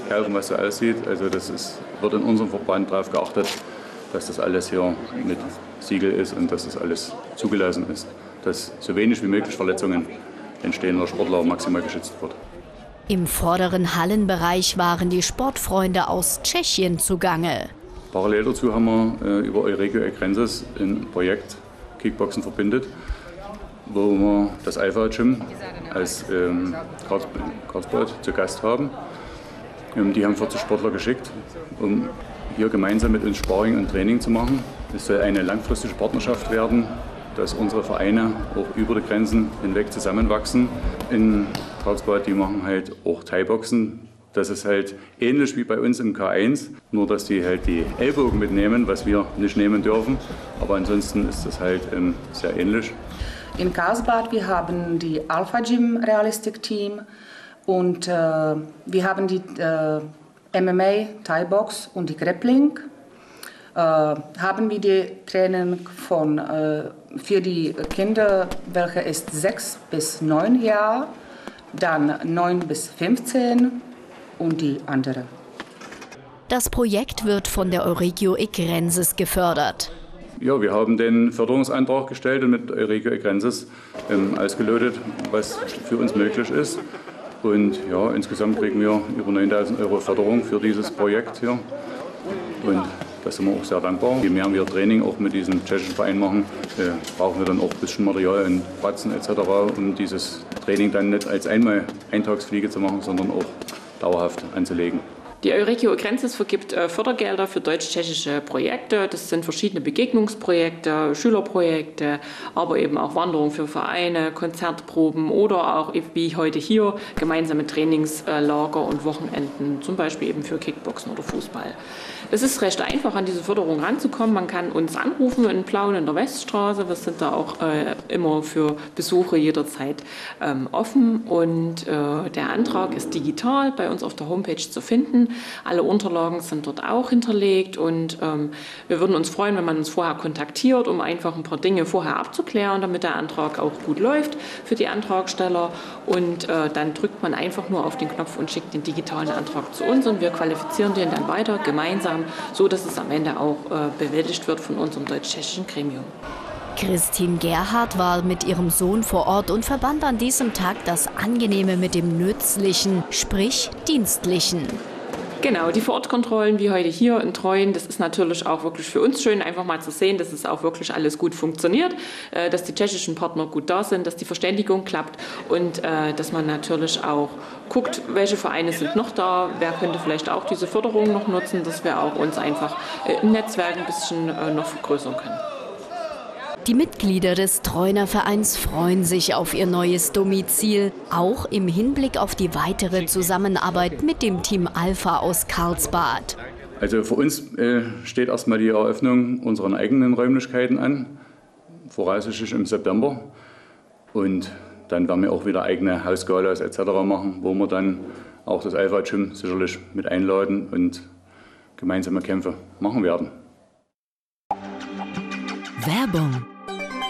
kaufen, was so aussieht. Also wird in unserem Verband darauf geachtet, dass das alles hier mit Siegel ist und dass das alles zugelassen ist. Dass so wenig wie möglich Verletzungen entstehen oder Sportler maximal geschützt wird. Im vorderen Hallenbereich waren die Sportfreunde aus Tschechien zugange. Parallel dazu haben wir über Euregio Egrenses ein Projekt Kickboxen verbindet, wo wir das Alpha Gym als Karlsbad zu Gast haben. Die haben 40 Sportler geschickt, um hier gemeinsam mit uns Sparring und Training zu machen. Es soll eine langfristige Partnerschaft werden, dass unsere Vereine auch über die Grenzen hinweg zusammenwachsen. In Karlsbad, die machen halt auch Thai-Boxen. Das ist halt ähnlich wie bei uns im K1, nur dass die halt die Ellbogen mitnehmen, was wir nicht nehmen dürfen. Aber ansonsten ist das halt sehr ähnlich. In Karlsbad wir haben die Alpha Gym Realistic Team und wir haben die MMA, Thai-Box und die Grappling. Haben wir die Training für die Kinder, welche ist 6 bis 9 Jahre, dann 9 bis 15 und die andere. Das Projekt wird von der Euregio Egrenses gefördert. Ja, wir haben den Förderungsantrag gestellt und mit Euregio Egrenses ausgelotet, was für uns möglich ist. Und ja, insgesamt kriegen wir über 9.000 € Förderung für dieses Projekt hier. Und da sind wir auch sehr dankbar. Je mehr wir Training auch mit diesem tschechischen Verein machen, brauchen wir dann auch ein bisschen Material und Pratzen etc., um dieses Training dann nicht als Eintagsfliege zu machen, sondern auch dauerhaft anzulegen. Die Euregio Egrenses vergibt Fördergelder für deutsch-tschechische Projekte. Das sind verschiedene Begegnungsprojekte, Schülerprojekte, aber eben auch Wanderungen für Vereine, Konzertproben oder auch wie heute hier gemeinsame Trainingslager und Wochenenden, zum Beispiel eben für Kickboxen oder Fußball. Es ist recht einfach, an diese Förderung ranzukommen. Man kann uns anrufen in Plauen in der Weststraße. Wir sind da auch immer für Besuche jederzeit offen. Und der Antrag ist digital bei uns auf der Homepage zu finden. Alle Unterlagen sind dort auch hinterlegt. Und wir würden uns freuen, wenn man uns vorher kontaktiert, um einfach ein paar Dinge vorher abzuklären, damit der Antrag auch gut läuft für die Antragsteller. Und dann drückt man einfach nur auf den Knopf und schickt den digitalen Antrag zu uns. Und wir qualifizieren den dann weiter gemeinsam, so dass es am Ende auch bewältigt wird von unserem deutsch-tschechischen Gremium. Christine Gerhardt war mit ihrem Sohn vor Ort und verband an diesem Tag das Angenehme mit dem Nützlichen, sprich Dienstlichen. Genau, die Vorortkontrollen wie heute hier in Treuen, das ist natürlich auch wirklich für uns schön, einfach mal zu sehen, dass es auch wirklich alles gut funktioniert, dass die tschechischen Partner gut da sind, dass die Verständigung klappt und dass man natürlich auch guckt, welche Vereine sind noch da, wer könnte vielleicht auch diese Förderung noch nutzen, dass wir auch uns einfach im Netzwerk ein bisschen noch vergrößern können. Die Mitglieder des Treuner Vereins freuen sich auf ihr neues Domizil, auch im Hinblick auf die weitere Zusammenarbeit mit dem Team Alpha aus Karlsbad. Also für uns steht erstmal die Eröffnung unserer eigenen Räumlichkeiten an, voraussichtlich im September. Und dann werden wir auch wieder eigene Hausgalas etc. machen, wo wir dann auch das Alpha Gym sicherlich mit einladen und gemeinsame Kämpfe machen werden. Werbung.